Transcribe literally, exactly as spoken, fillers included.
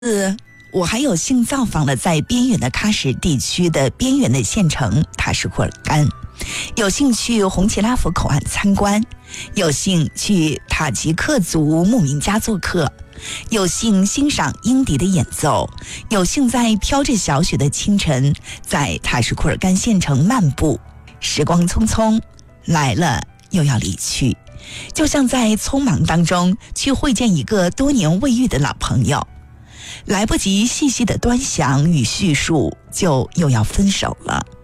呃，我还有幸造访了在边远的喀什地区的边缘的县城塔什库尔干，有幸去红旗拉夫口岸参观，有幸去塔吉克族牧民家做客，有幸欣赏鹰笛的演奏，有幸在飘着小雪的清晨在塔什库尔干县城漫步。时光匆匆，来了又要离去，就像在匆忙当中去会见一个多年未遇的老朋友，来不及细细的端详与叙述，就又要分手了。